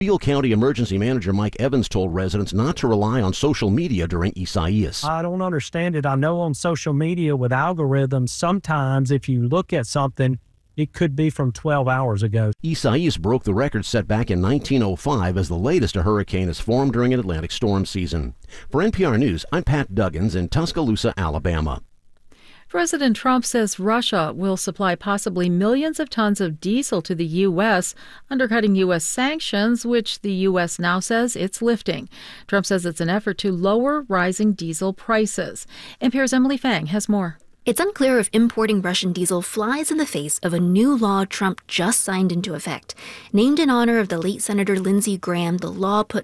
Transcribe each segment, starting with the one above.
Beale County Emergency Manager Mike Evans told residents not to rely on social media during Isaias. I don't understand it. I know on social media with algorithms, sometimes if you look at something, it could be from 12 hours ago. Isaias broke the record set back in 1905 as the latest a hurricane has formed during an Atlantic storm season. For NPR News, I'm Pat Duggins in Tuscaloosa, Alabama. President Trump says Russia will supply possibly millions of tons of diesel to the U.S., undercutting U.S. sanctions, which the U.S. now says it's lifting. Trump says it's an effort to lower rising diesel prices. NPR's Emily Fang has more. It's unclear if importing Russian diesel flies in the face of a new law Trump just signed into effect. Named in honor of the late Senator Lindsey Graham, the law put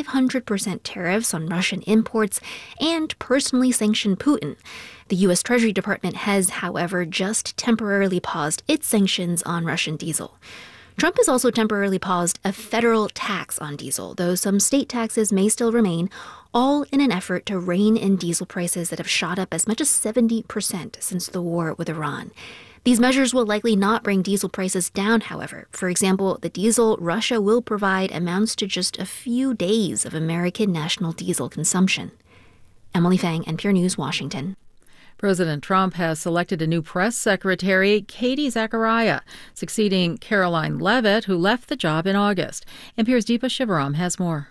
500% tariffs on Russian imports and personally sanctioned Putin. The U.S. Treasury Department has, however, just temporarily paused its sanctions on Russian diesel. Trump has also temporarily paused a federal tax on diesel, though some state taxes may still remain, all in an effort to rein in diesel prices that have shot up as much as 70% since the war with Iran. These measures will likely not bring diesel prices down, however. For example, the diesel Russia will provide amounts to just a few days of American national diesel consumption. Emily Fang, NPR News, Washington. President Trump has selected a new press secretary, Katie Zachariah, succeeding Caroline Leavitt, who left the job in August. NPR's Deepa Shivaram has more.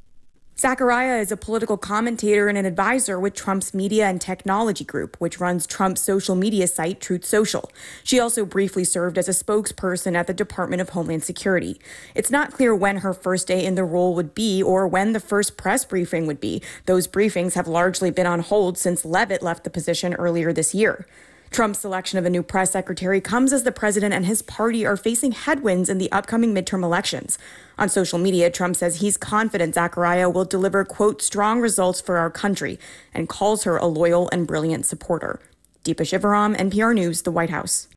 Zachariah is a political commentator and an advisor with Trump's Media and Technology Group, which runs Trump's social media site, Truth Social. She also briefly served as a spokesperson at the Department of Homeland Security. It's not clear when her first day in the role would be or when the first press briefing would be. Those briefings have largely been on hold since Leavitt left the position earlier this year. Trump's selection of a new press secretary comes as the president and his party are facing headwinds in the upcoming midterm elections. On social media, Trump says he's confident Zachariah will deliver, quote, strong results for our country, and calls her a loyal and brilliant supporter. Deepa Shivaram, NPR News, the White House.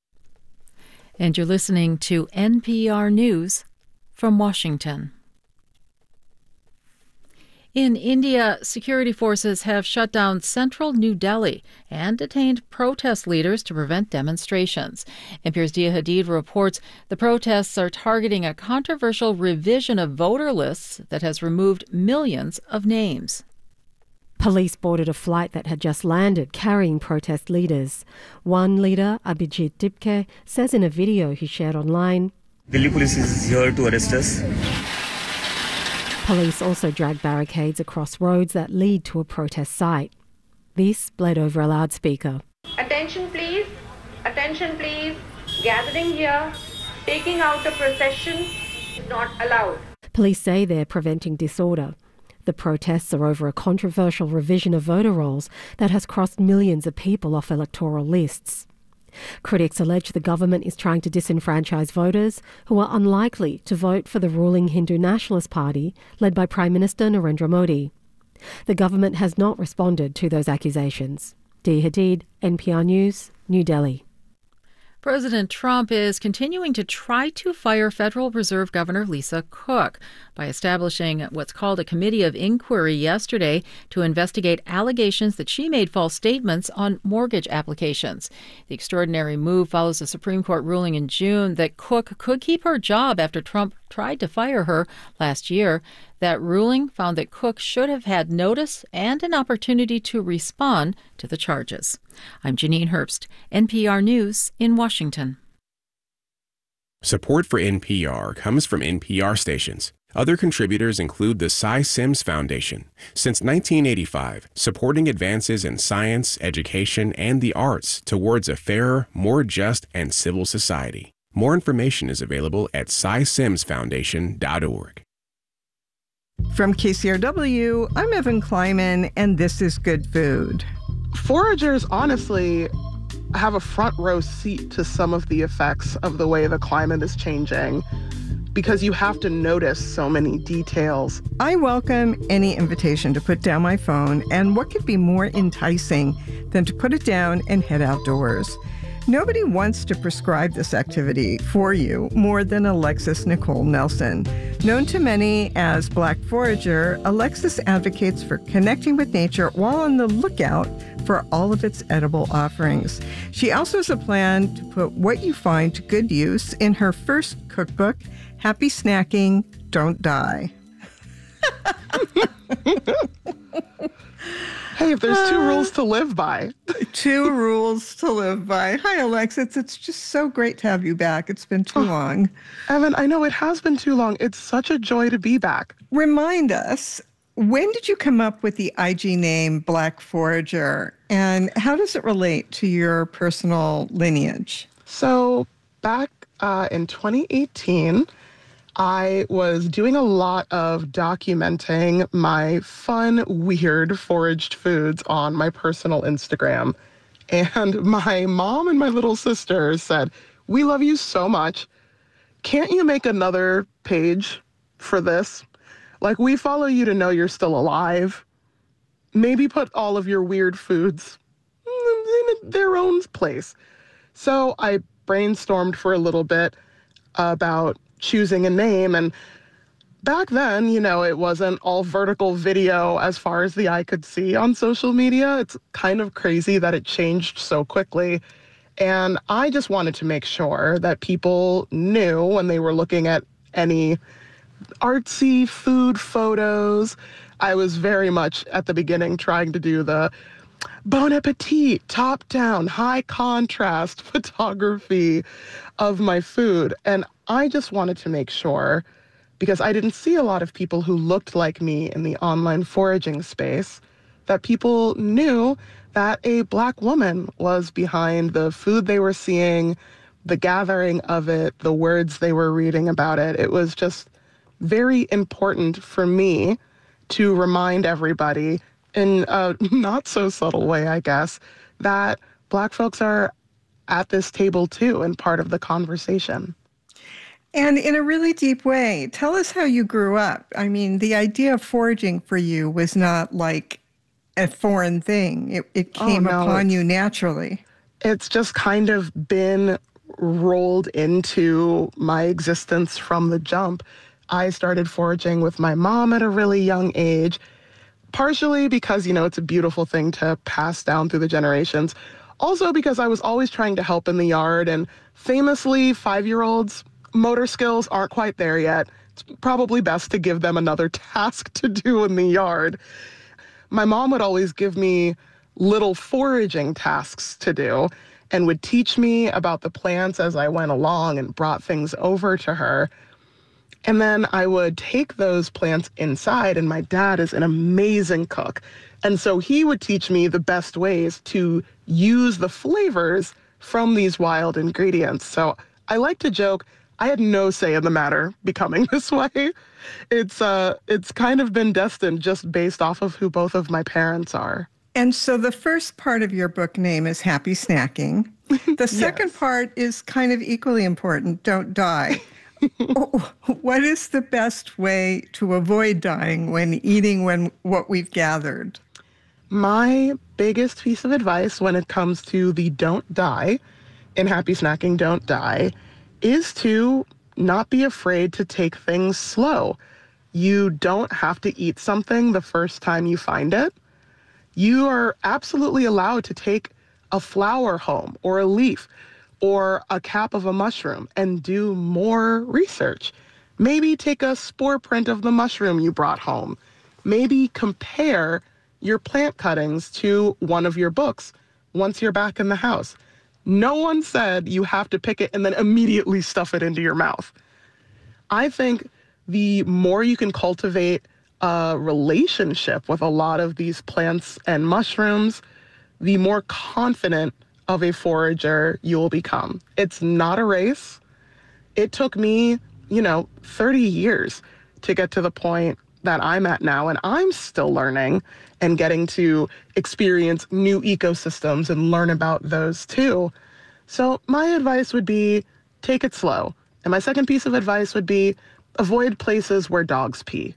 And you're listening to NPR News from Washington. In India, security forces have shut down central New Delhi and detained protest leaders to prevent demonstrations. NPR's Dia Hadid reports the protests are targeting a controversial revision of voter lists that has removed millions of names. Police boarded a flight that had just landed carrying protest leaders. One leader, Abhijit Dipke, says in a video he shared online, Delhi police is here to arrest us. Police also dragged barricades across roads that lead to a protest site. This bled over a loudspeaker. Attention please, gathering here, taking out a procession is not allowed. Police say they're preventing disorder. The protests are over a controversial revision of voter rolls that has crossed millions of people off electoral lists. Critics allege the government is trying to disenfranchise voters who are unlikely to vote for the ruling Hindu Nationalist Party led by Prime Minister Narendra Modi. The government has not responded to those accusations. Dia Hadid, NPR News, New Delhi. President Trump is continuing to try to fire Federal Reserve Governor Lisa Cook by establishing what's called a committee of inquiry yesterday to investigate allegations that she made false statements on mortgage applications. The extraordinary move follows a Supreme Court ruling in June that Cook could keep her job after Trump tried to fire her last year. That ruling found that Cook should have had notice and an opportunity to respond to the charges. I'm Janine Herbst, NPR News in Washington. Support for NPR comes from NPR stations. Other contributors include the Cy Sims Foundation. Since 1985, supporting advances in science, education, and the arts towards a fairer, more just, and civil society. More information is available at cysimsfoundation.org. From KCRW, I'm Evan Kleiman, and this is Good Food. Foragers honestly have a front row seat to some of the effects of the way the climate is changing because you have to notice so many details. I welcome any invitation to put down my phone, and what could be more enticing than to put it down and head outdoors? Nobody wants to prescribe this activity for you more than Alexis Nicole Nelson. Known to many as Black Forager, Alexis advocates for connecting with nature while on the lookout for all of its edible offerings. She also has a plan to put what you find to good use in her first cookbook, Happy Snacking, Don't Die. Hey, if there's 2 rules to live by. 2 rules to live by. Hi, Alexis. It's just so great to have you back. It's been too long. Evan, I know it has been too long. It's such a joy to be back. Remind us, when did you come up with the IG name Black Forager, and how does it relate to your personal lineage? So back in 2018, I was doing a lot of documenting my fun, weird foraged foods on my personal Instagram. And my mom and my little sister said, "We love you so much. Can't you make another page for this? Like, we follow you to know you're still alive. Maybe put all of your weird foods in their own place." So I brainstormed for a little bit about choosing a name. And back then, it wasn't all vertical video as far as the eye could see on social media. It's kind of crazy that it changed so quickly. And I just wanted to make sure that people knew when they were looking at any artsy food photos. I was very much at the beginning trying to do the bon appetit, top-down, high contrast photography of my food. And I just wanted to make sure, because I didn't see a lot of people who looked like me in the online foraging space, that people knew that a Black woman was behind the food they were seeing, the gathering of it, the words they were reading about it. It was just very important for me to remind everybody, in a not so subtle way, I guess, that Black folks are at this table too and part of the conversation. And in a really deep way, tell us how you grew up. I mean, the idea of foraging for you was not like a foreign thing. It came upon you naturally. It's just kind of been rolled into my existence from the jump. I started foraging with my mom at a really young age, partially because, it's a beautiful thing to pass down through the generations. Also because I was always trying to help in the yard, and famously, 5-year-olds, motor skills aren't quite there yet. It's probably best to give them another task to do in the yard. My mom would always give me little foraging tasks to do and would teach me about the plants as I went along and brought things over to her. And then I would take those plants inside, and my dad is an amazing cook. And so he would teach me the best ways to use the flavors from these wild ingredients. So I like to joke, I had no say in the matter becoming this way. It's kind of been destined just based off of who both of my parents are. And so the first part of your book name is Happy Snacking. The second part is kind of equally important, Don't Die. What is the best way to avoid dying when eating what we've gathered? My biggest piece of advice when it comes to the don't die in Happy Snacking, Don't Die, is to not be afraid to take things slow. You don't have to eat something the first time you find it. You are absolutely allowed to take a flower home or a leaf or a cap of a mushroom and do more research. Maybe take a spore print of the mushroom you brought home. Maybe compare your plant cuttings to one of your books once you're back in the house. No one said you have to pick it and then immediately stuff it into your mouth. I think the more you can cultivate a relationship with a lot of these plants and mushrooms, the more confident of a forager you'll become. It's not a race. It took me, 30 years to get to the point that I'm at now, and I'm still learning and getting to experience new ecosystems and learn about those too. So my advice would be take it slow. And my second piece of advice would be avoid places where dogs pee.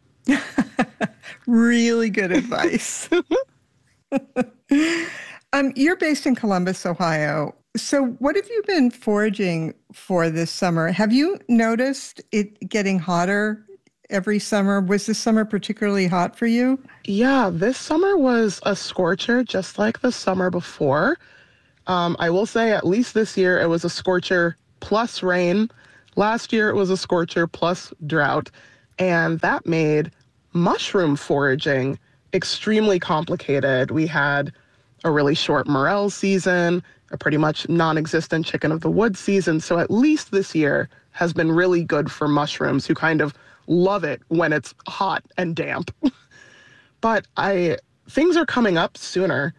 Really good advice. You're based in Columbus, Ohio. So what have you been foraging for this summer? Have you noticed it getting hotter every summer? Was this summer particularly hot for you? Yeah, this summer was a scorcher, just like the summer before. I will say at least this year it was a scorcher plus rain. Last year it was a scorcher plus drought. And that made mushroom foraging extremely complicated. We had a really short morel season, a pretty much non-existent chicken of the woods season. So at least this year has been really good for mushrooms who kind of love it when it's hot and damp. But things are coming up sooner.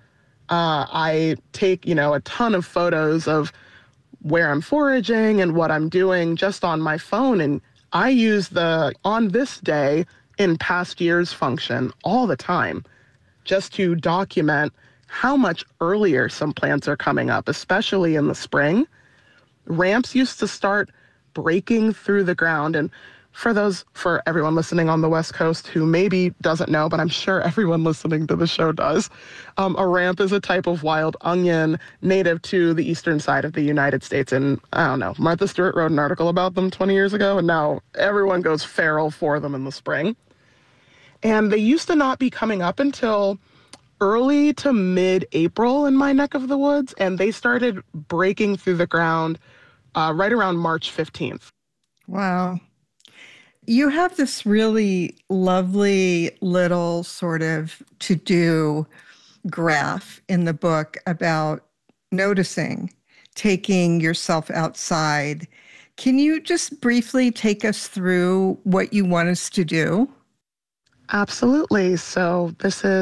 I take, a ton of photos of where I'm foraging and what I'm doing just on my phone. And I use the on this day in past years function all the time just to document how much earlier some plants are coming up, especially in the spring. Ramps used to start breaking through the ground. And for everyone listening on the West Coast who maybe doesn't know, but I'm sure everyone listening to the show does, a ramp is a type of wild onion native to the eastern side of the United States. And I don't know, Martha Stewart wrote an article about them 20 years ago, and now everyone goes feral for them in the spring. And they used to not be coming up until early to mid-April in my neck of the woods, and they started breaking through the ground right around March 15th. Wow. You have this really lovely little sort of to-do graph in the book about noticing, taking yourself outside. Can you just briefly take us through what you want us to do? Absolutely. So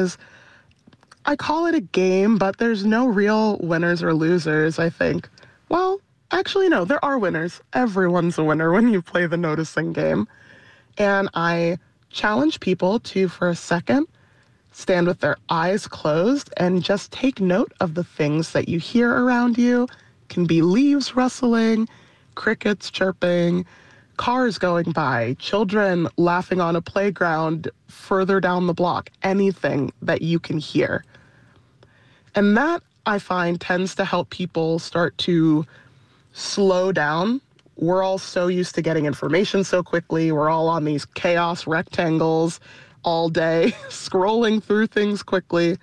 I call it a game, but there's no real winners or losers, I think. Well, actually, no, there are winners. Everyone's a winner when you play the noticing game. And I challenge people to, for a second, stand with their eyes closed and just take note of the things that you hear around you. It can be leaves rustling, crickets chirping, cars going by, children laughing on a playground further down the block, anything that you can hear. And that, I find, tends to help people start to slow down. We're all so used to getting information so quickly. We're all on these chaos rectangles all day, scrolling through things quickly.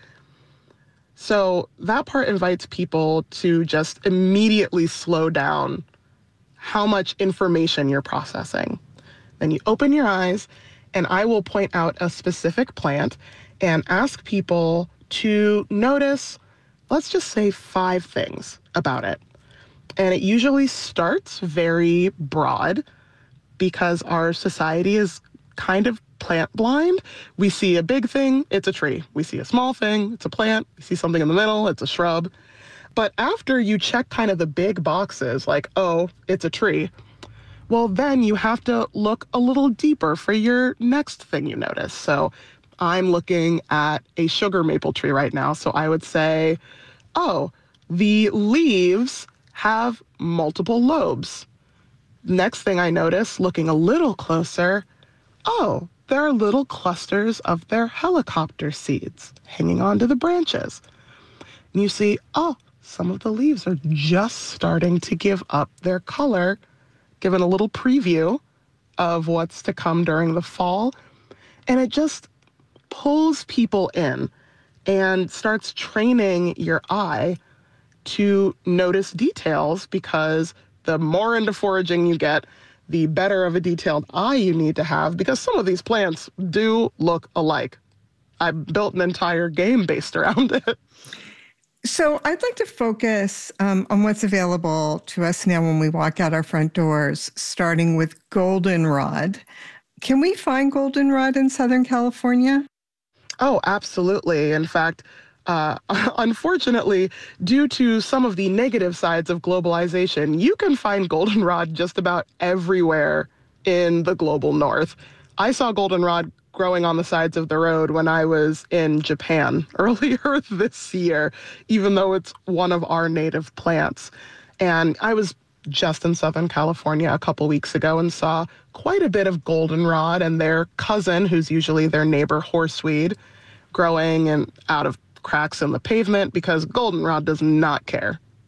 So that part invites people to just immediately slow down how much information you're processing. Then you open your eyes, and I will point out a specific plant and ask people to notice, let's just say 5 things about it. And it usually starts very broad because our society is kind of plant blind. We see a big thing, it's a tree. We see a small thing, it's a plant. We see something in the middle, it's a shrub. But after you check kind of the big boxes, like, oh, it's a tree, well, then you have to look a little deeper for your next thing you notice. So I'm looking at a sugar maple tree right now. So I would say, oh, the leaves have multiple lobes. Next thing I notice, looking a little closer, oh, there are little clusters of their helicopter seeds hanging onto the branches. And you see, oh, some of the leaves are just starting to give up their color, given a little preview of what's to come during the fall. And it just pulls people in and starts training your eye to notice details, because the more into foraging you get, the better of a detailed eye you need to have, because some of these plants do look alike. I built an entire game based around it. So I'd like to focus on what's available to us now when we walk out our front doors, starting with goldenrod. Can we find goldenrod in Southern California? Oh, absolutely. In fact, unfortunately, due to some of the negative sides of globalization, you can find goldenrod just about everywhere in the global north. I saw goldenrod growing on the sides of the road when I was in Japan earlier this year, even though it's one of our native plants. And I was just in Southern California a couple weeks ago and saw quite a bit of goldenrod and their cousin, who's usually their neighbor, horseweed, growing and out of cracks in the pavement, because goldenrod does not care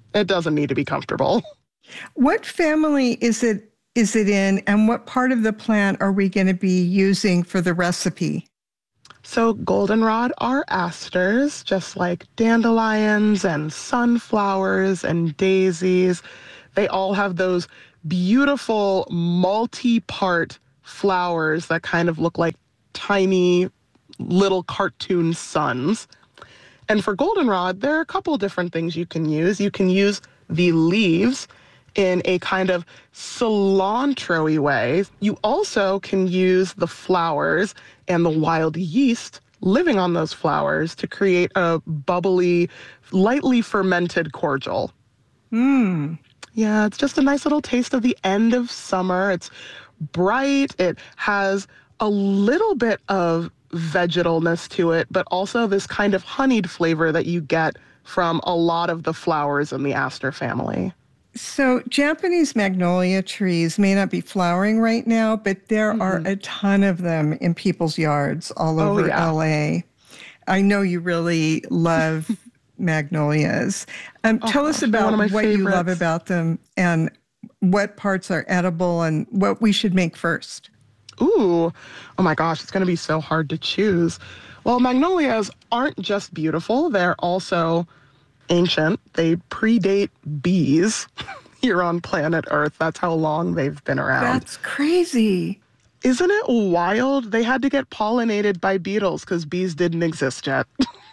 It doesn't need to be comfortable. What family is it in, and what part of the plant are we going to be using for the recipe? So goldenrod are asters, just like dandelions and sunflowers and daisies. They all have those beautiful multi-part flowers that kind of look like tiny little cartoon suns. And for goldenrod, there are a couple different things you can use. You can use the leaves in a kind of cilantro-y way. You also can use the flowers and the wild yeast living on those flowers to create a bubbly, lightly fermented cordial. Yeah, it's just a nice little taste of the end of summer. It's bright. It has a little bit of vegetalness to it, but also this kind of honeyed flavor that you get from a lot of the flowers in the aster family. So Japanese magnolia trees may not be flowering right now, but there are a ton of them in people's yards all over LA. I know you really love magnolias. Tell us about what you love about them and what parts are edible and what we should make first. Ooh, oh my gosh, it's going to be so hard to choose. Well, magnolias aren't just beautiful, they're also ancient. They predate bees here on planet Earth. That's how long they've been around. That's crazy. Isn't it wild? They had to get pollinated by beetles because bees didn't exist yet.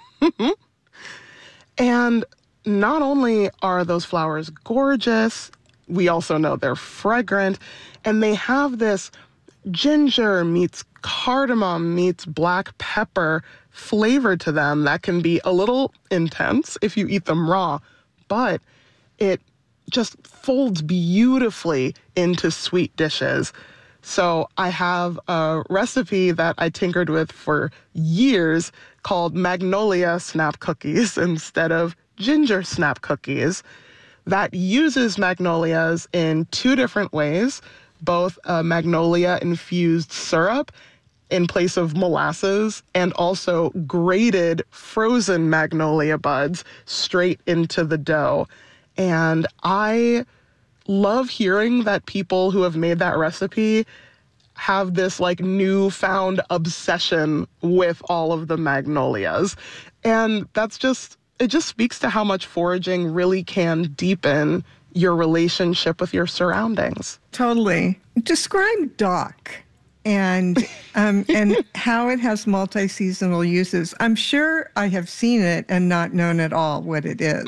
And not only are those flowers gorgeous, we also know they're fragrant, and they have this ginger meets cardamom meets black pepper flavor to them that can be a little intense if you eat them raw, but it just folds beautifully into sweet dishes. So I have a recipe that I tinkered with for years called Magnolia Snap Cookies instead of ginger snap cookies that uses magnolias in two different ways, both a magnolia-infused syrup in place of molasses and also grated frozen magnolia buds straight into the dough. And I love hearing that people who have made that recipe have this like newfound obsession with all of the magnolias. And it just speaks to how much foraging really can deepen your relationship with your surroundings. Totally. Describe dock and how it has multi-seasonal uses. I'm sure I have seen it and not known at all what it is.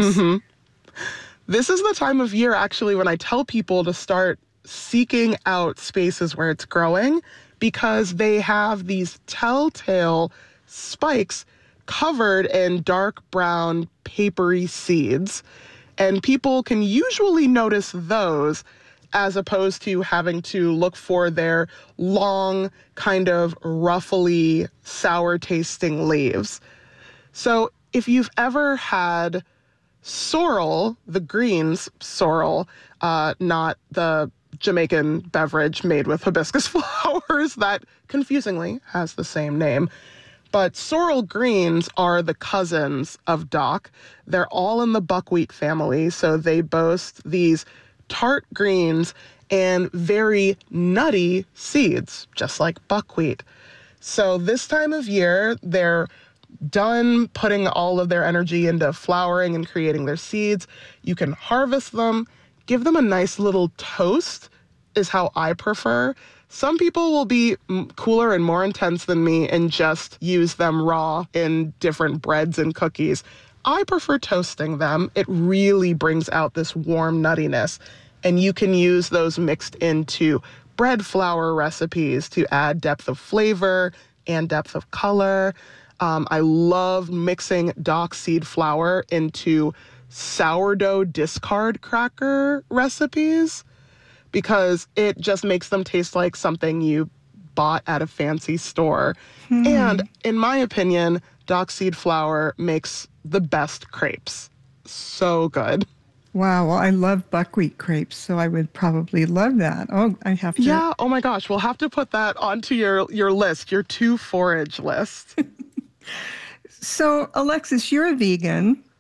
This is the time of year, actually, when I tell people to start seeking out spaces where it's growing because they have these telltale spikes covered in dark brown papery seeds. And people can usually notice those as opposed to having to look for their long, kind of ruffly, sour-tasting leaves. So if you've ever had sorrel, the greens sorrel, not the Jamaican beverage made with hibiscus flowers that confusingly has the same name, but sorrel greens are the cousins of dock. They're all in the buckwheat family, so they boast these tart greens and very nutty seeds, just like buckwheat. So this time of year, they're done putting all of their energy into flowering and creating their seeds. You can harvest them, give them a nice little toast, is how I prefer. Some people will be cooler and more intense than me and just use them raw in different breads and cookies. I prefer toasting them. It really brings out this warm nuttiness. And you can use those mixed into bread flour recipes to add depth of flavor and depth of color. I love mixing dock seed flour into sourdough discard cracker recipes because it just makes them taste like something you bought at a fancy store. And in my opinion, dock seed flour makes the best crepes. So good. Wow, well, I love buckwheat crepes, so I would probably love that. Oh, I have to. Yeah, oh my gosh, we'll have to put that onto your list, your to forage list. So, Alexis, you're a vegan.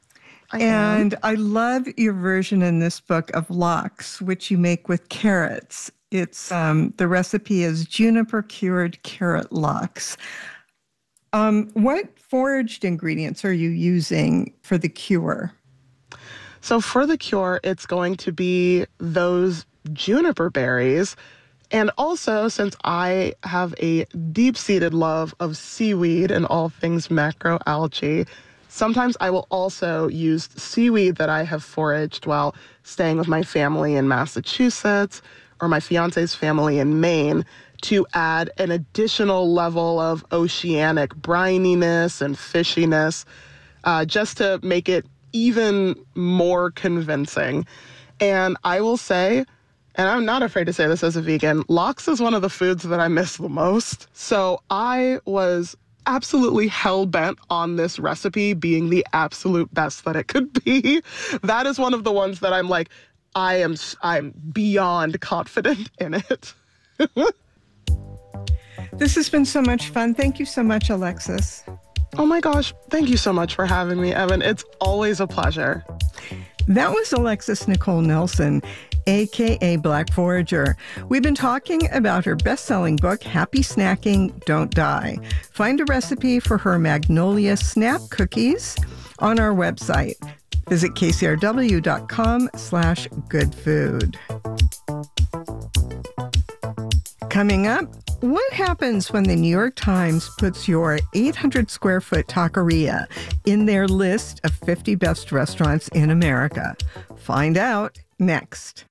And I love your version in this book of lox, which you make with carrots. It's the recipe is juniper cured carrot lox. What foraged ingredients are you using for the cure? So for the cure, it's going to be those juniper berries. And also, since I have a deep-seated love of seaweed and all things macroalgae, sometimes I will also use seaweed that I have foraged while staying with my family in Massachusetts or my fiance's family in Maine to add an additional level of oceanic brininess and fishiness, just to make it even more convincing. And I will say, and I'm not afraid to say this as a vegan, lox is one of the foods that I miss the most. So I was absolutely hell-bent on this recipe being the absolute best that it could be. That is one of the ones that I'm like, I'm beyond confident in it. This has been so much fun. Thank you so much, Alexis. Oh my gosh, thank you so much for having me, Evan. It's always a pleasure. That was Alexis Nicole Nelson, a.k.a. Black Forager. We've been talking about her best-selling book, Happy Snacking, Don't Die. Find a recipe for her Magnolia Snap cookies on our website. Visit kcrw.com/goodfood. Coming up, what happens when the New York Times puts your 800-square-foot taqueria in their list of 50 best restaurants in America? Find out next.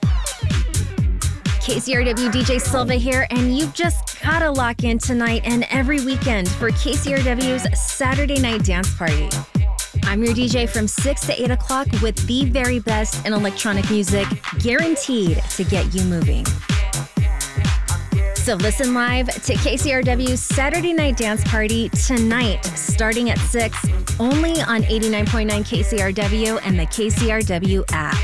KCRW DJ Silva here, and you've just gotta lock in tonight and every weekend for KCRW's Saturday Night Dance Party. I'm your DJ from 6 to 8 o'clock with the very best in electronic music, guaranteed to get you moving. So listen live to KCRW's Saturday Night Dance Party tonight, starting at 6, only on 89.9 KCRW and the KCRW app.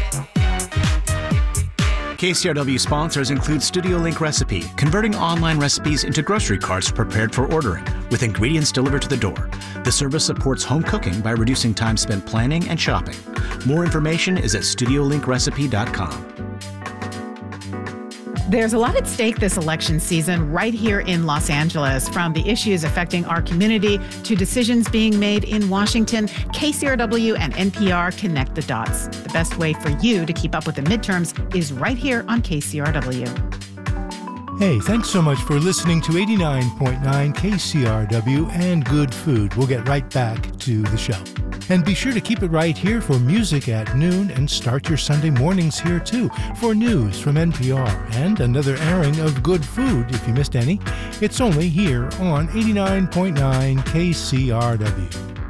KCRW sponsors include Studio Link Recipe, converting online recipes into grocery carts prepared for ordering, with ingredients delivered to the door. The service supports home cooking by reducing time spent planning and shopping. More information is at studiolinkRecipe.com. There's a lot at stake this election season right here in Los Angeles, from the issues affecting our community to decisions being made in Washington. KCRW and NPR connect the dots. The best way for you to keep up with the midterms is right here on KCRW. Hey, thanks so much for listening to 89.9 KCRW and Good Food. We'll get right back to the show. And be sure to keep it right here for music at noon, and start your Sunday mornings here too for news from NPR and another airing of Good Food. If you missed any, it's only here on 89.9 KCRW.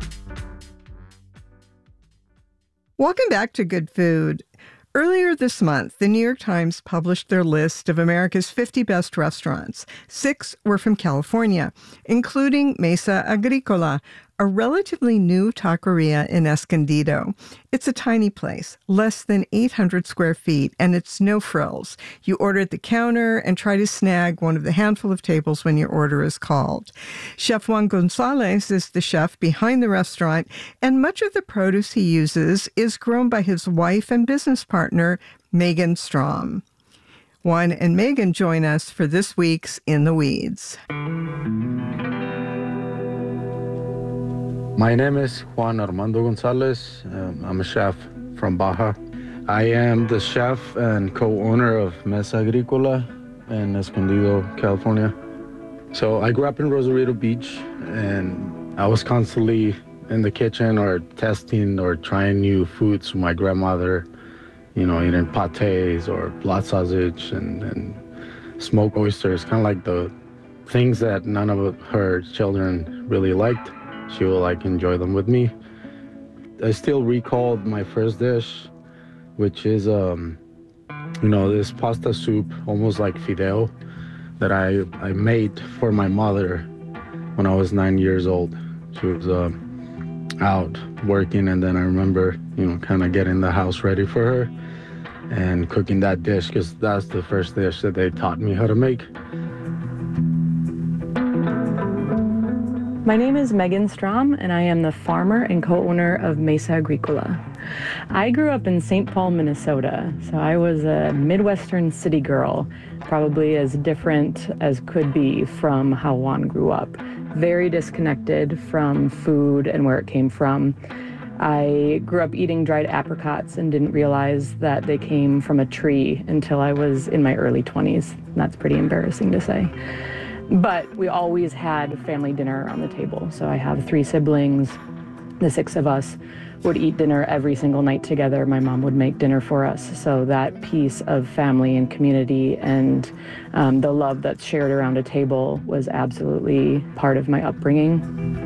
Welcome back to Good Food. Earlier this month, the New York Times published their list of America's 50 best restaurants. 6 were from California, including Mesa Agricola, a relatively new taqueria in Escondido. It's a tiny place, less than 800 square feet, and it's no frills. You order at the counter and try to snag one of the handful of tables when your order is called. Chef Juan Gonzalez is the chef behind the restaurant, and much of the produce he uses is grown by his wife and business partner, Megan Strom. Juan and Megan join us for this week's In the Weeds. My name is Juan Armando Gonzalez. I'm a chef from Baja. I am the chef and co-owner of Mesa Agricola in Escondido, California. So I grew up in Rosarito Beach, and I was constantly in the kitchen or testing or trying new foods with my grandmother, you know, eating pâtés or blood sausage and smoked oysters, kind of like the things that none of her children really liked. She will enjoy them with me. I still recall my first dish, which is, this pasta soup, almost like fideo, that I made for my mother when I was 9 years old. She was out working, and then I remember, kind of getting the house ready for her and cooking that dish, because that's the first dish that they taught me how to make. My name is Megan Strom, and I am the farmer and co-owner of Mesa Agricola. I grew up in St. Paul, Minnesota, so I was a Midwestern city girl, probably as different as could be from how Juan grew up. Very disconnected from food and where it came from. I grew up eating dried apricots and didn't realize that they came from a tree until I was in my early 20s. That's pretty embarrassing to say. But we always had family dinner around the table. So I have 3 siblings. The 6 of us would eat dinner every single night together. My mom would make dinner for us. So that piece of family and community and the love that's shared around a table was absolutely part of my upbringing.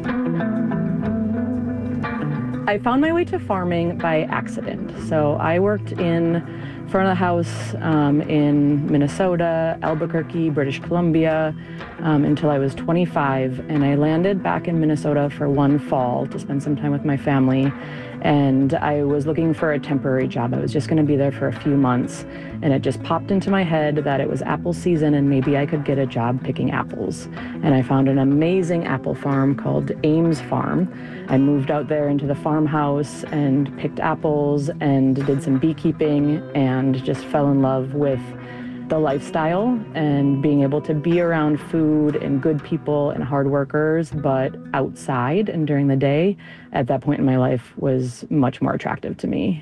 I found my way to farming by accident. So I worked in front of the house in Minnesota, Albuquerque, British Columbia, until I was 25. And I landed back in Minnesota for one fall to spend some time with my family. And I was looking for a temporary job. I was just going to be there for a few months. And it just popped into my head that it was apple season and maybe I could get a job picking apples. And I found an amazing apple farm called Ames Farm. I moved out there into the farmhouse and picked apples and did some beekeeping and just fell in love with the lifestyle and being able to be around food and good people and hard workers, but outside and during the day at that point in my life was much more attractive to me.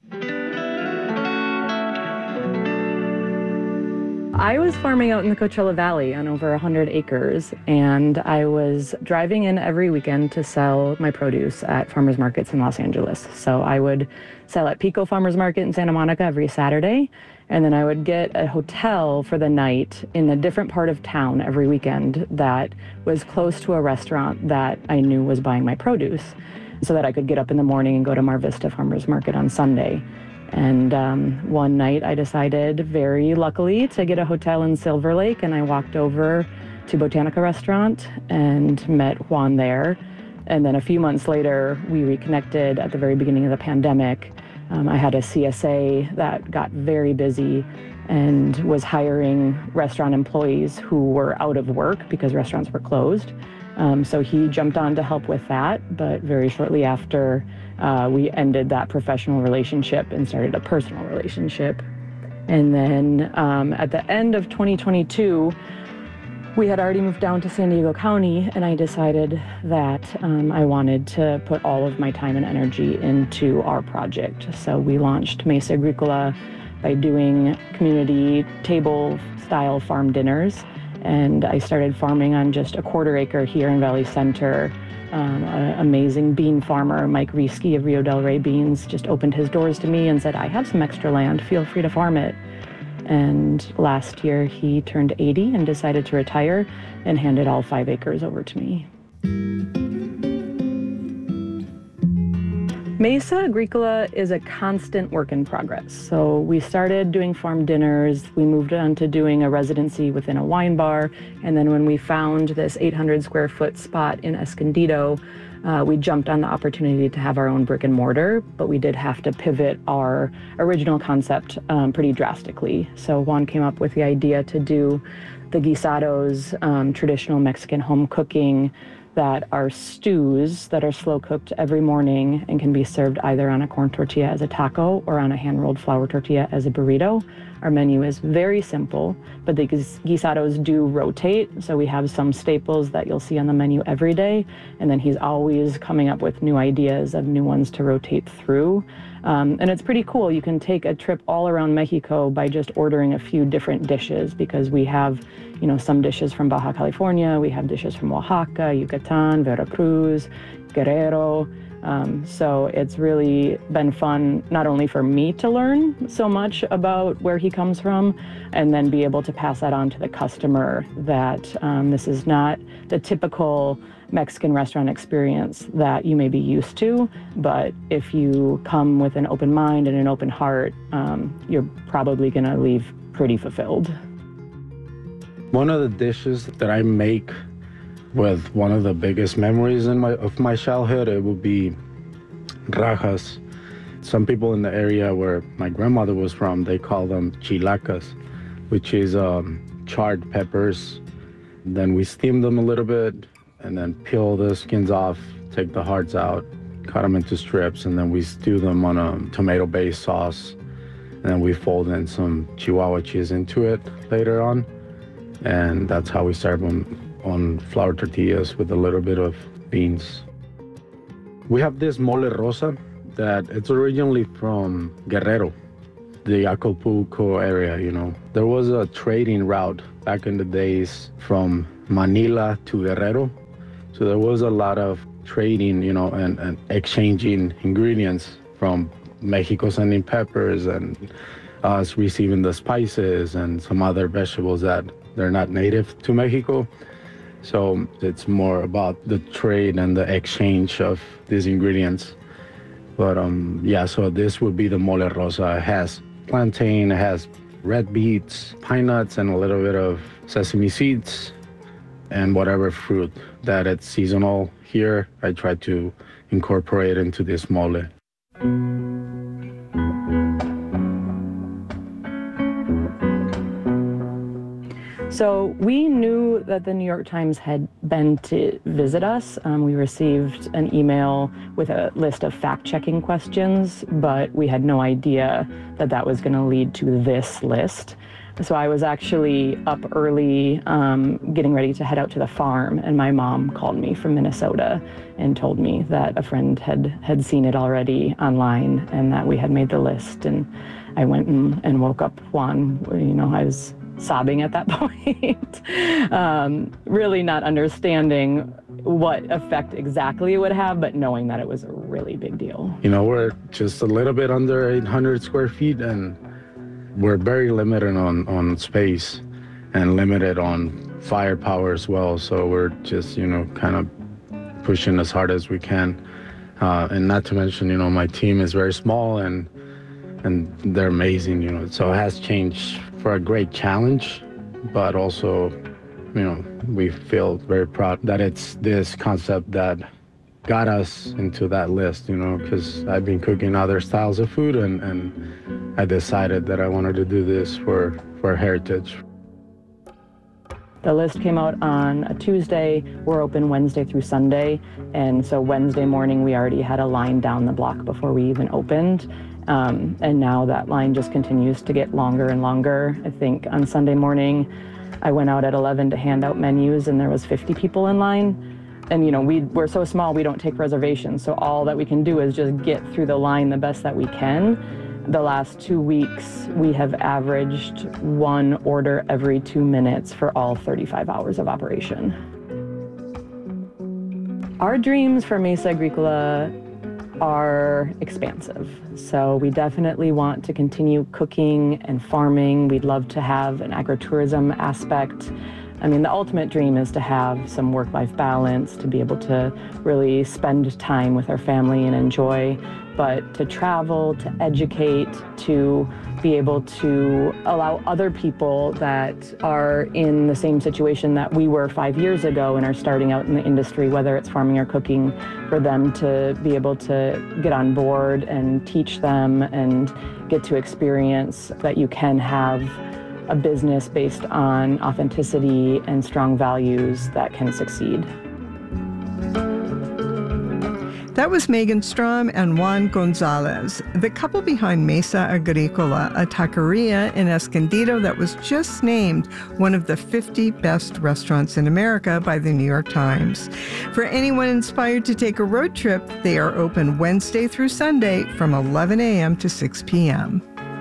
I was farming out in the Coachella Valley on over 100 acres, and I was driving in every weekend to sell my produce at farmers markets in Los Angeles. So I would sell at Pico Farmers Market in Santa Monica every Saturday, and then I would get a hotel for the night in a different part of town every weekend that was close to a restaurant that I knew was buying my produce, so that I could get up in the morning and go to Mar Vista Farmers Market on Sunday. And one night I decided, very luckily, to get a hotel in Silver Lake, and I walked over to Botanica Restaurant and met Juan there. And then a few months later, we reconnected at the very beginning of the pandemic. I had a CSA that got very busy and was hiring restaurant employees who were out of work because restaurants were closed. So he jumped on to help with that, but very shortly after, we ended that professional relationship and started a personal relationship. And then at the end of 2022, we had already moved down to San Diego County, and I decided that I wanted to put all of my time and energy into our project. So we launched Mesa Agricola by doing community table-style farm dinners. And I started farming on just a 1/4 acre here in Valley Center. An amazing bean farmer, Mike Rieske of Rio Del Rey Beans, just opened his doors to me and said, I have some extra land, feel free to farm it. And last year he turned 80 and decided to retire and handed all 5 acres over to me. Mesa Agricola is a constant work in progress. So we started doing farm dinners, we moved on to doing a residency within a wine bar, and then when we found this 800 square foot spot in Escondido, we jumped on the opportunity to have our own brick and mortar, but we did have to pivot our original concept pretty drastically. So Juan came up with the idea to do the guisados, traditional Mexican home cooking, that are stews that are slow cooked every morning and can be served either on a corn tortilla as a taco or on a hand-rolled flour tortilla as a burrito. Our menu is very simple, but the guisados do rotate. So we have some staples that you'll see on the menu every day, and then he's always coming up with new ideas of new ones to rotate through. And it's pretty cool. You can take a trip all around Mexico by just ordering a few different dishes, because we have, you know, some dishes from Baja California, we have dishes from Oaxaca, Yucatan, Veracruz, Guerrero. So it's really been fun, not only for me to learn so much about where he comes from, and then be able to pass that on to the customer, that this is not the typical Mexican restaurant experience that you may be used to, but if you come with an open mind and an open heart, you're probably gonna leave pretty fulfilled. One of the dishes that I make with one of the biggest memories of my childhood, it would be rajas. Some people in the area where my grandmother was from, they call them chilacas, which is charred peppers. Then we steam them a little bit, and then peel the skins off, take the hearts out, cut them into strips, and then we stew them on a tomato-based sauce. And then we fold in some Chihuahua cheese into it later on. And that's how we serve them on flour tortillas with a little bit of beans. We have this mole rosa that it's originally from Guerrero, the Acapulco area, you know. There was a trading route back in the days from Manila to Guerrero. So there was a lot of trading, you know, and exchanging ingredients from Mexico sending peppers and us receiving the spices and some other vegetables that they're not native to Mexico. So it's more about the trade and the exchange of these ingredients. But yeah, so this would be the mole rosa. It has plantain, it has red beets, pine nuts, and a little bit of sesame seeds, and whatever fruit that it's seasonal here, I try to incorporate into this mole. So we knew that the New York Times had been to visit us. We received an email with a list of fact-checking questions, but we had no idea that that was going to lead to this list. So I was actually up early getting ready to head out to the farm, and my mom called me from Minnesota and told me that a friend had seen it already online and that we had made the list. And I went and woke up Juan. You know, I was sobbing at that point, really not understanding what effect exactly it would have, but knowing that it was a really big deal. You know, we're just a little bit under 800 square feet, and we're very limited on space and limited on firepower as well. So we're just, you know, kind of pushing as hard as we can. And not to mention, you know, my team is very small and they're amazing, you know. So it has changed for a great challenge, but also, you know, we feel very proud that it's this concept that got us into that list, you know, because I've been cooking other styles of food and I decided that I wanted to do this for heritage. The list came out on a Tuesday. We're open Wednesday through Sunday. And so Wednesday morning, we already had a line down the block before we even opened. And now that line just continues to get longer and longer. I think on Sunday morning, I went out at 11 to hand out menus and there was 50 people in line. And, you know, we're so small, we don't take reservations. So all that we can do is just get through the line the best that we can. The last 2 weeks, we have averaged one order every 2 minutes for all 35 hours of operation. Our dreams for Mesa Agricola are expansive. So we definitely want to continue cooking and farming. We'd love to have an agritourism aspect. I mean, the ultimate dream is to have some work-life balance, to be able to really spend time with our family and enjoy, but to travel, to educate, to be able to allow other people that are in the same situation that we were 5 years ago and are starting out in the industry, whether it's farming or cooking, for them to be able to get on board and teach them and get to experience that you can have a business based on authenticity and strong values that can succeed. That was Megan Strom and Juan Gonzalez, the couple behind Mesa Agricola, a taqueria in Escondido that was just named one of the 50 best restaurants in America by the New York Times. For anyone inspired to take a road trip, they are open Wednesday through Sunday from 11 a.m. to 6 p.m.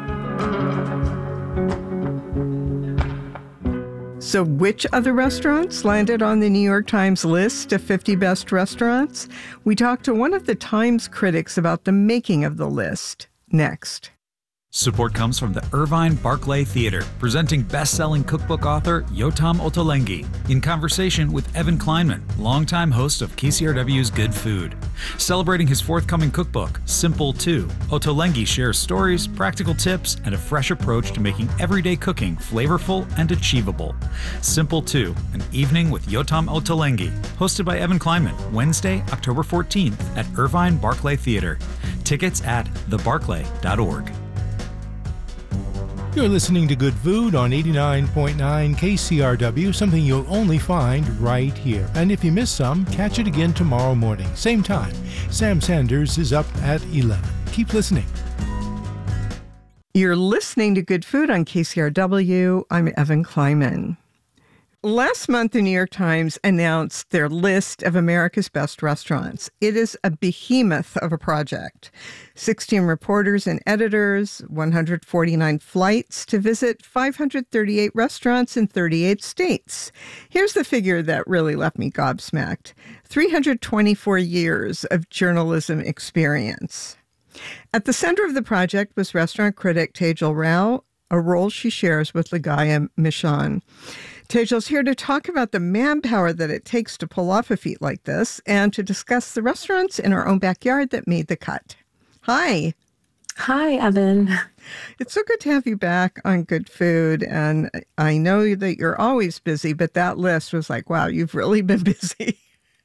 So which other restaurants landed on the New York Times list of 50 best restaurants? We talked to one of the Times critics about the making of the list. Next. Support comes from the Irvine Barclay Theater, presenting best-selling cookbook author Yotam Ottolenghi in conversation with Evan Kleinman, longtime host of KCRW's Good Food. Celebrating his forthcoming cookbook, Simple 2, Ottolenghi shares stories, practical tips, and a fresh approach to making everyday cooking flavorful and achievable. Simple 2, an evening with Yotam Ottolenghi, hosted by Evan Kleinman, Wednesday, October 14th at Irvine Barclay Theater. Tickets at thebarclay.org. You're listening to Good Food on 89.9 KCRW, something you'll only find right here. And if you miss some, catch it again tomorrow morning, same time. Sam Sanders is up at 11. Keep listening. You're listening to Good Food on KCRW. I'm Evan Kleiman. Last month, the New York Times announced their list of America's best restaurants. It is a behemoth of a project. 16 reporters and editors, 149 flights to visit 538 restaurants in 38 states. Here's the figure that really left me gobsmacked. 324 years of journalism experience. At the center of the project was restaurant critic Tejal Rao, a role she shares with Ligaya Michon. Tejal's here to talk about the manpower that it takes to pull off a feat like this and to discuss the restaurants in our own backyard that made the cut. Hi. Hi, Evan. It's so good to have you back on Good Food. And I know that you're always busy, but that list was like, wow, you've really been busy.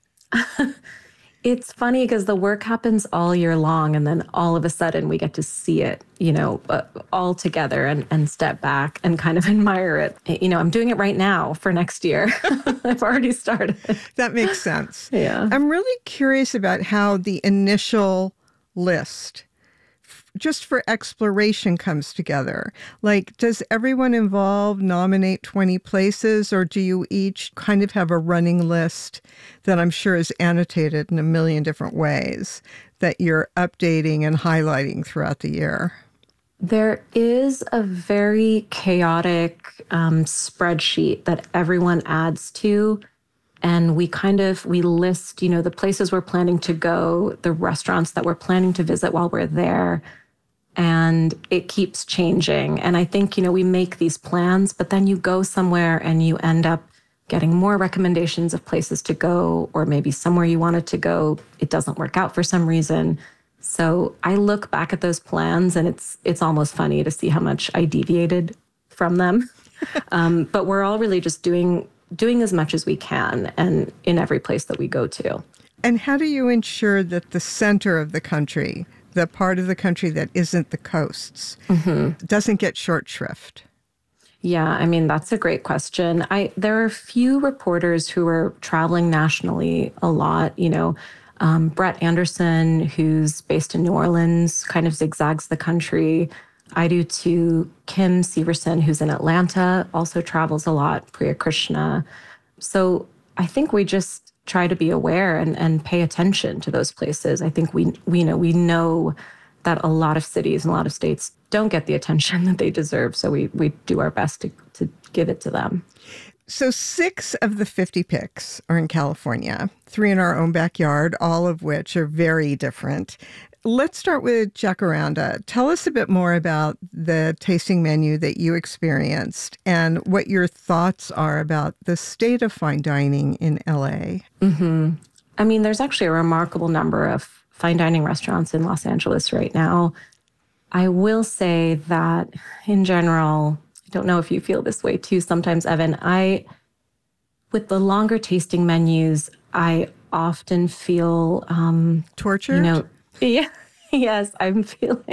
It's funny because the work happens all year long, and then all of a sudden we get to see it, all together and step back and kind of admire it. I'm doing it right now for next year. I've already started. That makes sense. Yeah. I'm really curious about how the initial list, just for exploration, comes together. Like, does everyone involved nominate 20 places, or do you each kind of have a running list that I'm sure is annotated in a million different ways that you're updating and highlighting throughout the year? There is a very chaotic spreadsheet that everyone adds to. And we list, the places we're planning to go, the restaurants that we're planning to visit while we're there. And it keeps changing. And I think, we make these plans, but then you go somewhere and you end up getting more recommendations of places to go, or maybe somewhere you wanted to go, it doesn't work out for some reason. So I look back at those plans and it's almost funny to see how much I deviated from them. But we're all really just doing as much as we can, and in every place that we go to. And how do you ensure that the center of the country, the part of the country that isn't the coasts, doesn't get short shrift? Yeah, that's a great question. There are a few reporters who are traveling nationally a lot. Brett Anderson, who's based in New Orleans, kind of zigzags the country. I do too. Kim Severson, who's in Atlanta, also travels a lot. Priya Krishna. So I think we just try to be aware and pay attention to those places. I think we know that a lot of cities and a lot of states don't get the attention that they deserve. So we do our best to give it to them. So 6 of the 50 picks are in California, 3 in our own backyard, all of which are very different. Let's start with Jacaranda. Tell us a bit more about the tasting menu that you experienced and what your thoughts are about the state of fine dining in LA. There's actually a remarkable number of fine dining restaurants in Los Angeles right now. I will say that in general, I don't know if you feel this way too sometimes, Evan, with the longer tasting menus, I often feel tortured. Yeah, yes, I'm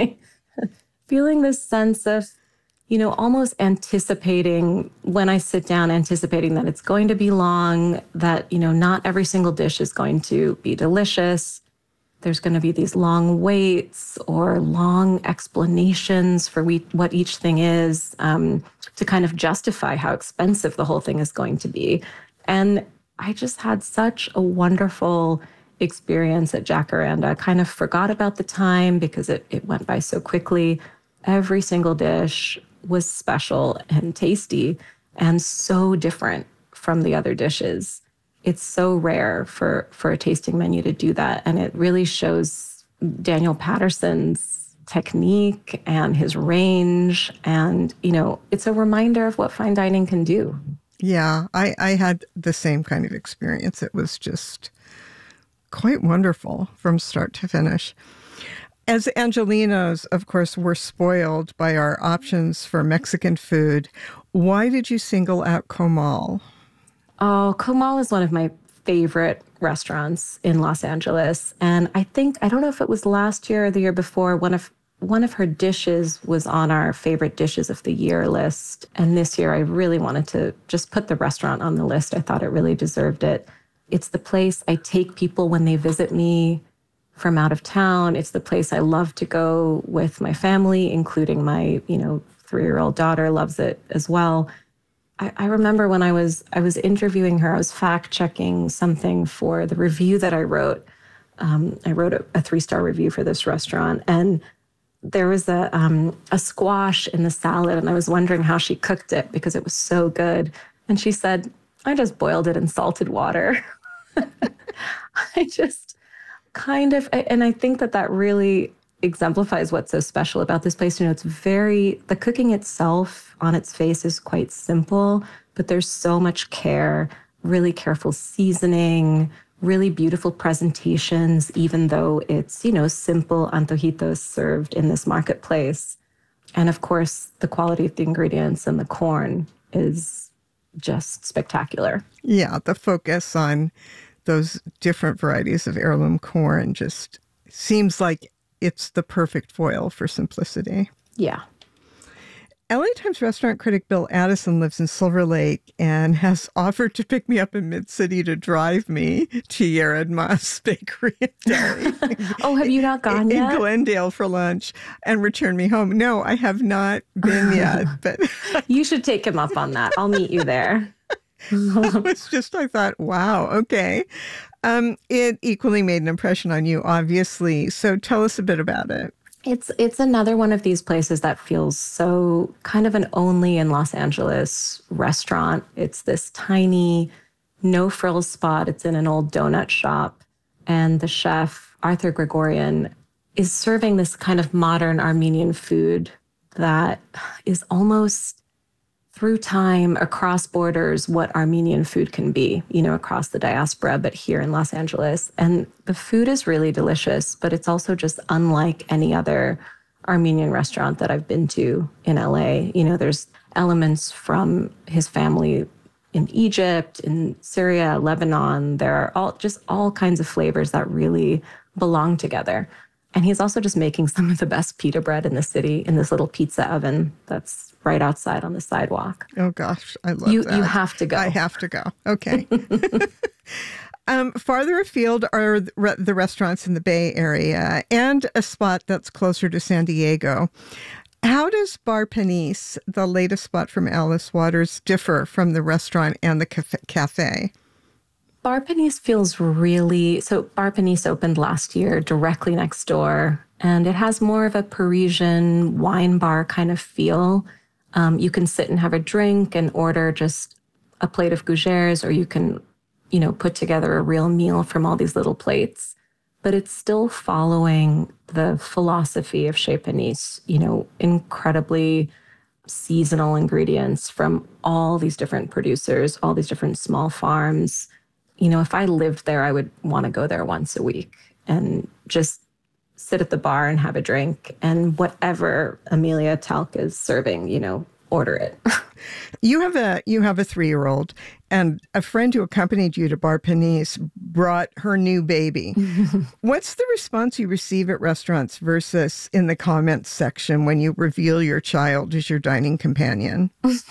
feeling this sense of, almost anticipating when I sit down, anticipating that it's going to be long, that, not every single dish is going to be delicious. There's going to be these long waits or long explanations for what each thing is, to kind of justify how expensive the whole thing is going to be. And I just had such a wonderful experience at Jacaranda. Kind of forgot about the time because it went by so quickly. Every single dish was special and tasty and so different from the other dishes. It's so rare for a tasting menu to do that. And it really shows Daniel Patterson's technique and his range. And, it's a reminder of what fine dining can do. Yeah, I had the same kind of experience. It was just quite wonderful from start to finish. As Angelenos, of course, we're spoiled by our options for Mexican food. Why did you single out Comal? Oh, Comal is one of my favorite restaurants in Los Angeles. And I don't know if it was last year or the year before, one of one of her dishes was on our favorite dishes of the year list. And this year I really wanted to just put the restaurant on the list. I thought it really deserved it. It's the place I take people when they visit me from out of town. It's the place I love to go with my family, including my, 3-year-old daughter loves it as well. I remember when I was interviewing her, I was fact-checking something for the review that I wrote. I wrote a 3-star review for this restaurant, and there was a squash in the salad, and I was wondering how she cooked it because it was so good. And she said, I just boiled it in salted water. I just and I think that really exemplifies what's so special about this place. It's the cooking itself on its face is quite simple, but there's so much care, really careful seasoning, really beautiful presentations, even though it's, simple antojitos served in this marketplace. And of course, the quality of the ingredients and the corn is just spectacular. Yeah, the focus on those different varieties of heirloom corn just seems like it's the perfect foil for simplicity. Yeah. LA Times restaurant critic Bill Addison lives in Silver Lake and has offered to pick me up in Mid-City to drive me to Yared Mas Bakery and Deli. Oh, have you not gone yet? In Glendale for lunch and return me home. No, I have not been yet. But you should take him up on that. I'll meet you there. I thought, wow, okay. It equally made an impression on you, obviously. So tell us a bit about it. It's another one of these places that feels so kind of an only in Los Angeles restaurant. It's this tiny, no-frills spot. It's in an old donut shop. And the chef, Arthur Gregorian, is serving this kind of modern Armenian food that is almost through time, across borders, what Armenian food can be, across the diaspora, but here in Los Angeles. And the food is really delicious, but it's also just unlike any other Armenian restaurant that I've been to in LA. There's elements from his family in Egypt, in Syria, Lebanon. There are all kinds of flavors that really belong together. And he's also just making some of the best pita bread in the city in this little pizza oven that's right outside on the sidewalk. Oh, gosh, I love that. You have to go. I have to go. Okay. Farther afield are the restaurants in the Bay Area and a spot that's closer to San Diego. How does Bar Panis, the latest spot from Alice Waters, differ from the restaurant and the cafe? Bar Panis feels Bar Panis opened last year directly next door, and it has more of a Parisian wine bar kind of feel. You can sit and have a drink and order just a plate of gougères, or you can, put together a real meal from all these little plates. But it's still following the philosophy of Chez Panis, incredibly seasonal ingredients from all these different producers, all these different small farms. If I lived there, I would want to go there once a week and just sit at the bar and have a drink, and whatever Amelia Talc is serving, order it. You have a 3-year-old, and a friend who accompanied you to Bar Panis brought her new baby. What's the response you receive at restaurants versus in the comments section when you reveal your child as your dining companion?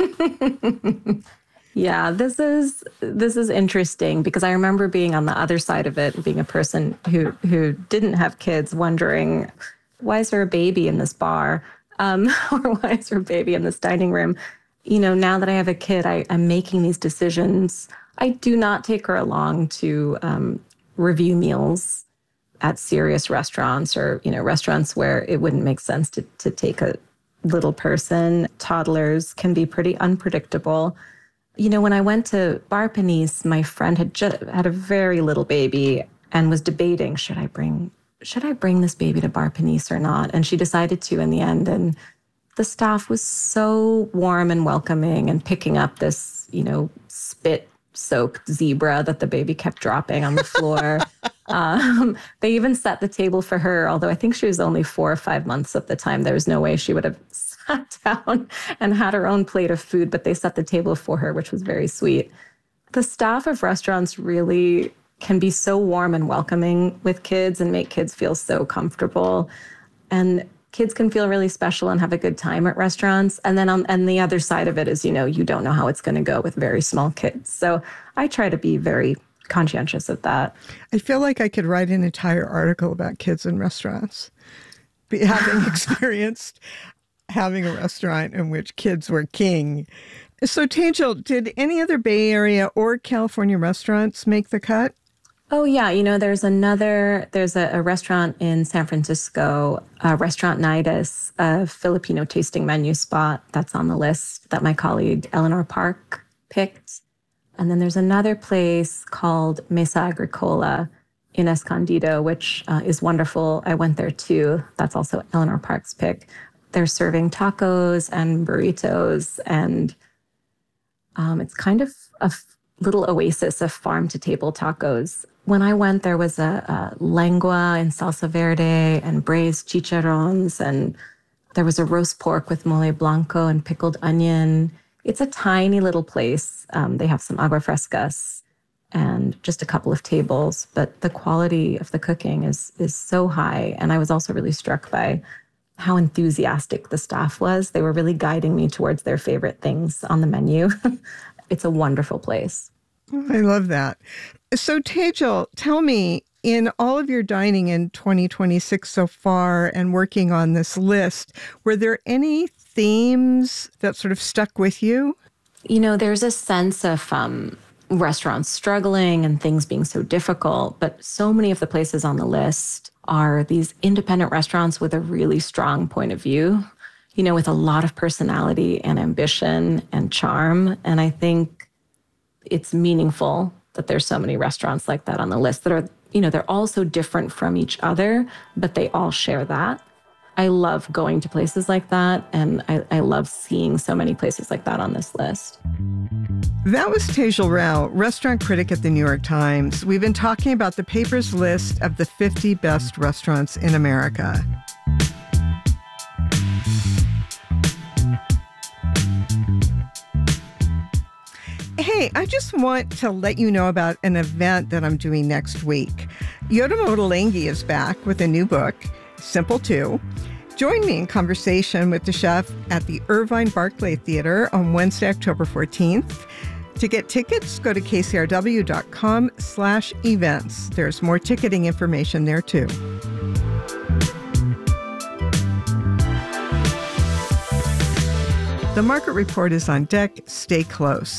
Yeah, this is interesting because I remember being on the other side of it, being a person who didn't have kids, wondering, why is there a baby in this bar? Or why is there a baby in this dining room? Now that I have a kid, I'm making these decisions. I do not take her along to review meals at serious restaurants or, restaurants where it wouldn't make sense to take a little person. Toddlers can be pretty unpredictable. When I went to Bar Panis, my friend had a very little baby and was debating, should I bring this baby to Bar Panis or not? And she decided to in the end. And the staff was so warm and welcoming and picking up this, spit-soaked zebra that the baby kept dropping on the floor. They even set the table for her, although I think she was only 4 or 5 months at the time. There was no way she would have sat down and had her own plate of food, but they set the table for her, which was very sweet. The staff of restaurants really can be so warm and welcoming with kids and make kids feel so comfortable. And kids can feel really special and have a good time at restaurants. And then and the other side of it is, you don't know how it's going to go with very small kids. So I try to be very conscientious of that. I feel like I could write an entire article about kids in restaurants, having experienced having a restaurant in which kids were king. So Tejal, did any other Bay Area or California restaurants make the cut? Oh, yeah. There's a restaurant in San Francisco, Restaurant Nidus, a Filipino tasting menu spot that's on the list that my colleague Eleanor Park picked. And then there's another place called Mesa Agricola in Escondido, which is wonderful. I went there too. That's also Eleanor Park's pick. They're serving tacos and burritos, and it's kind of a little oasis of farm-to-table tacos. When I went, there was a lengua in salsa verde and braised chicharrones, and there was a roast pork with mole blanco and pickled onion. It's a tiny little place. They have some agua frescas and just a couple of tables, but the quality of the cooking is so high. And I was also really struck by how enthusiastic the staff was. They were really guiding me towards their favorite things on the menu. It's a wonderful place. I love that. So Tejal, tell me, in all of your dining in 2026 so far and working on this list, were there any themes that sort of stuck with you? There's a sense of restaurants struggling and things being so difficult, but so many of the places on the list are these independent restaurants with a really strong point of view, with a lot of personality and ambition and charm. And I think it's meaningful that there's so many restaurants like that on the list that are, they're all so different from each other, but they all share that. I love going to places like that, and I love seeing so many places like that on this list. That was Tejal Rao, restaurant critic at the New York Times. We've been talking about the paper's list of the 50 best restaurants in America. Hey, I just want to let you know about an event that I'm doing next week. Yotam Ottolenghi is back with a new book, Simple 2. Join me in conversation with the chef at the Irvine Barclay Theater on Wednesday, October 14th. To get tickets, go to kcrw.com/events. There's more ticketing information there too. The Market Report is on deck. Stay close.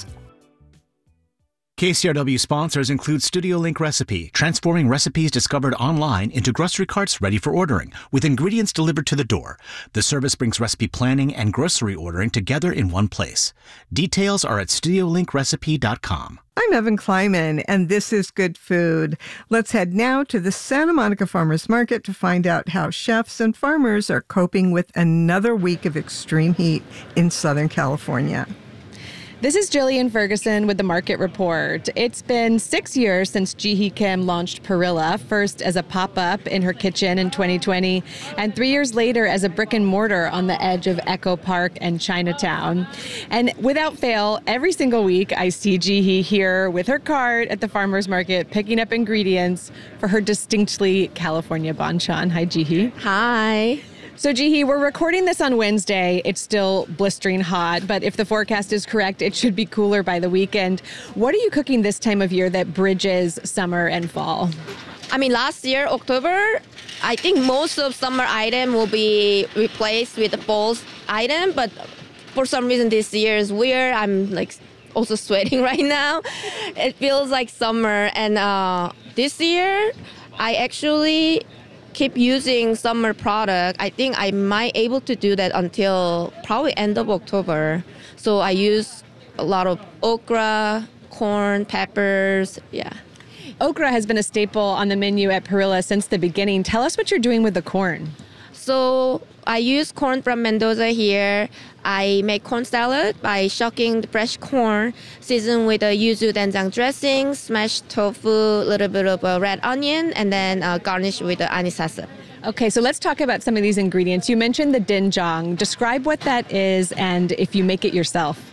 KCRW sponsors include Studio Link Recipe, transforming recipes discovered online into grocery carts ready for ordering, with ingredients delivered to the door. The service brings recipe planning and grocery ordering together in one place. Details are at studiolinkRecipe.com. I'm Evan Kleiman, and this is Good Food. Let's head now to the Santa Monica Farmers Market to find out how chefs and farmers are coping with another week of extreme heat in Southern California. This is Jillian Ferguson with the Market Report. It's been 6 years since Ji-hee Kim launched Perilla, first as a pop-up in her kitchen in 2020, and 3 years later as a brick and mortar on the edge of Echo Park and Chinatown. And without fail, every single week I see Ji-hee here with her cart at the farmer's market picking up ingredients for her distinctly California banchan. Hi, Ji-hee. Hi. So, Ji-hee, we're recording this on Wednesday. It's still blistering hot, but if the forecast is correct, it should be cooler by the weekend. What are you cooking this time of year that bridges summer and fall? Last year, October, I think most of summer item will be replaced with the fall item, but for some reason this year is weird. I'm also sweating right now. It feels like summer, and this year, I actually keep using summer product. I think I might able to do that until probably end of October. So I use a lot of okra, corn, peppers, yeah. Okra has been a staple on the menu at Perilla since the beginning. Tell us what you're doing with the corn. So I use corn from Mendoza here. I make corn salad by shucking the fresh corn, seasoned with a yuzu doenjang dressing, smashed tofu, a little bit of a red onion, and then garnish with the anisase. Okay, so let's talk about some of these ingredients. You mentioned the doenjang. Describe what that is and if you make it yourself.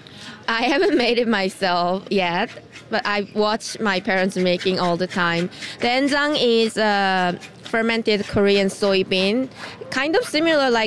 I haven't made it myself yet, but I watch my parents making all the time. Doenjang is fermented Korean soybean, kind of similar like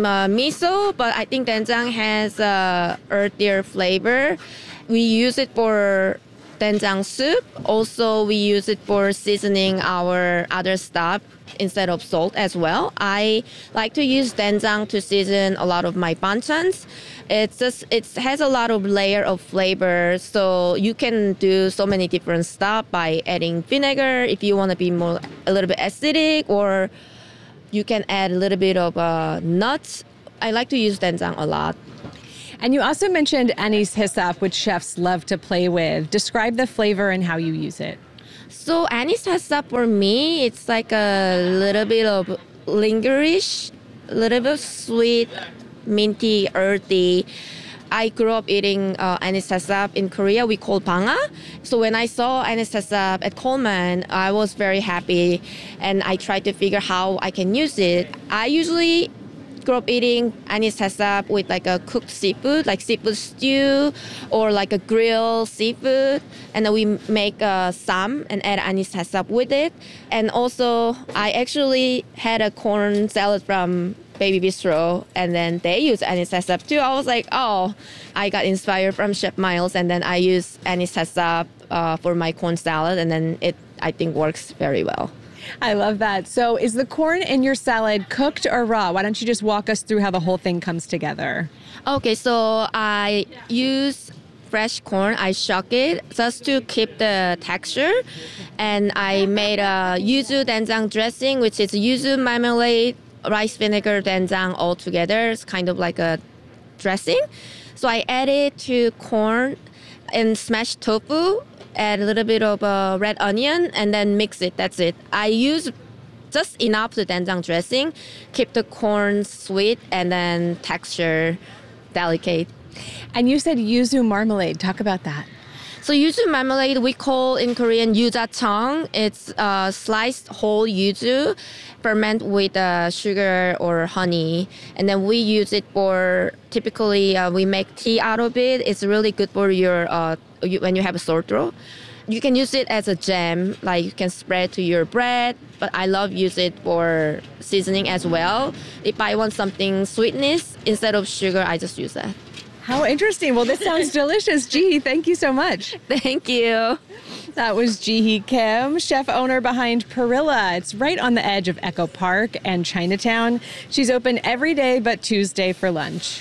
miso, but I think doenjang has a earthier flavor. We use it for doenjang soup. Also, we use it for seasoning our other stuff instead of salt as well. I like to use doenjang to season a lot of my banchans. It has a lot of layer of flavor, so you can do so many different stuff by adding vinegar if you want to be a little bit acidic, or you can add a little bit of nuts. I like to use doenjang a lot. And you also mentioned anise hyssop, which chefs love to play with. Describe the flavor and how you use it. So anise hyssop for me, it's like a little bit of lingerish, a little bit sweet, minty, earthy. I grew up eating anise hyssop in Korea. We call banga. So when I saw anise hyssop at Coleman, I was very happy, and I tried to figure how I can use it. I usually grew up eating anise hyssop with like a cooked seafood, like seafood stew or like a grilled seafood. And then we make sam and add anise hyssop with it. And also, I actually had a corn salad from Baby Bistro, and then they use anise hyssop too. I was like, oh, I got inspired from Chef Miles, and then I use anise hyssop for my corn salad, and then it, I think, works very well. I love that. So is the corn in your salad cooked or raw? Why don't you just walk us through how the whole thing comes together? Okay, so I use fresh corn. I shuck it just to keep the texture. And I made a yuzu doenjang dressing, which is yuzu marmalade, rice vinegar, doenjang all together. It's kind of like a dressing. So I add it to corn and smashed tofu, add a little bit of red onion, and then mix it. That's it. I use just enough the doenjang dressing, keep the corn sweet, and then texture delicate. And you said yuzu marmalade. Talk about that. So yuzu marmalade, we call in Korean yuzachang. It's sliced whole yuzu, ferment with sugar or honey. And then we use it for, typically we make tea out of it. It's really good for your when you have a sore throat. You can use it as a jam, like you can spread to your bread, but I love use it for seasoning as well. If I want something sweetness, instead of sugar, I just use that. How interesting. Well, this sounds delicious. Ji, thank you so much. Thank you. That was Ji Kim, chef owner behind Perilla. It's right on the edge of Echo Park and Chinatown. She's open every day but Tuesday for lunch.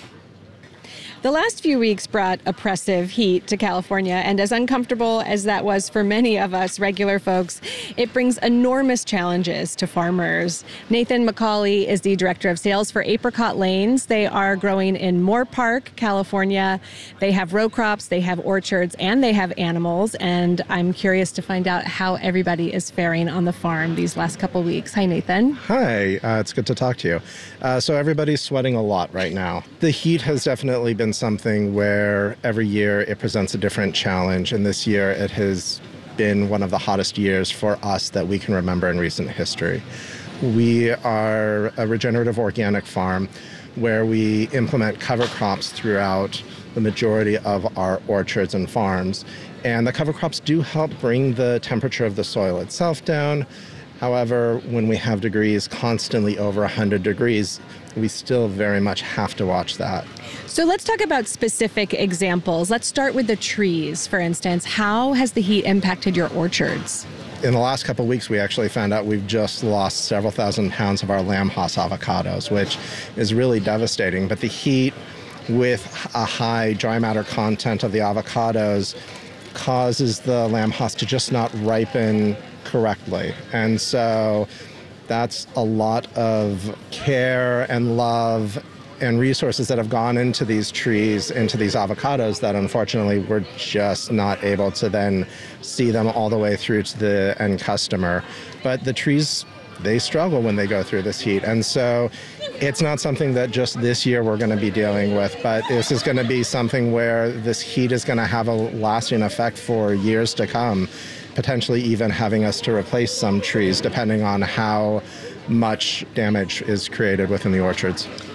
The last few weeks brought oppressive heat to California, and as uncomfortable as that was for many of us regular folks, it brings enormous challenges to farmers. Nathan McCauley is the director of sales for Apricot Lanes. They are growing in Moore Park, California. They have row crops, they have orchards, and they have animals, and I'm curious to find out how everybody is faring on the farm these last couple weeks. Hi, Nathan. Hi, it's good to talk to you. So everybody's sweating a lot right now. The heat has definitely been something where every year it presents a different challenge, and this year it has been one of the hottest years for us that we can remember in recent history. We are a regenerative organic farm where we implement cover crops throughout the majority of our orchards and farms, and the cover crops do help bring the temperature of the soil itself down. However, when we have degrees constantly over 100 degrees, we still very much have to watch that. So let's talk about specific examples. Let's start with the trees, for instance. How has the heat impacted your orchards? In the last couple of weeks, we actually found out we've just lost several thousand pounds of our Lamb Haas avocados, which is really devastating. But the heat with a high dry matter content of the avocados causes the Lamb Haas to just not ripen correctly. And so that's a lot of care and love and resources that have gone into these trees, into these avocados, that unfortunately we're just not able to then see them all the way through to the end customer. But the trees, they struggle when they go through this heat. And so it's not something that just this year we're going to be dealing with, but this is going to be something where this heat is going to have a lasting effect for years to come, potentially even having us to replace some trees depending on how much damage is created within the orchards.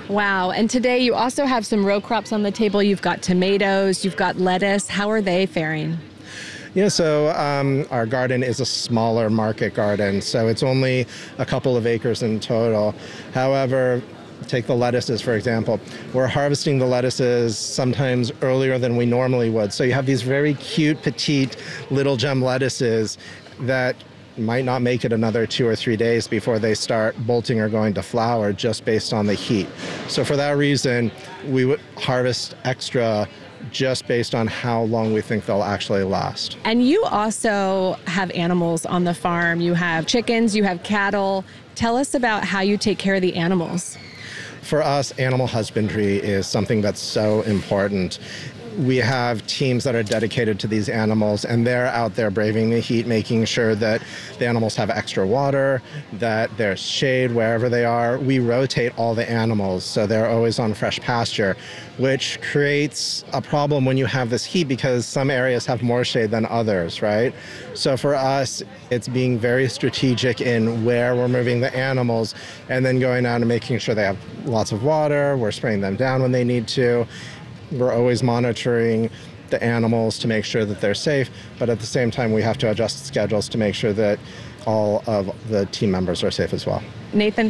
Wow. And today you also have some row crops on the table. You've got tomatoes, you've got lettuce. How are they faring? Yeah, so our garden is a smaller market garden, so it's only a couple of acres in total. However, take the lettuces, for example. We're harvesting the lettuces sometimes earlier than we normally would. So you have these very cute, petite, little gem lettuces that might not make it another 2 or 3 days before they start bolting or going to flower just based on the heat. So for that reason, we would harvest extra just based on how long we think they'll actually last. And you also have animals on the farm. You have chickens, you have cattle. Tell us about how you take care of the animals. For us, animal husbandry is something that's so important. We have teams that are dedicated to these animals, and they're out there braving the heat, making sure that the animals have extra water, that there's shade wherever they are. We rotate all the animals, so they're always on fresh pasture, which creates a problem when you have this heat because some areas have more shade than others, right? So for us, it's being very strategic in where we're moving the animals and then going out and making sure they have lots of water. We're spraying them down when they need to. We're always monitoring the animals to make sure that they're safe, but at the same time, we have to adjust schedules to make sure that all of the team members are safe as well. Nathan,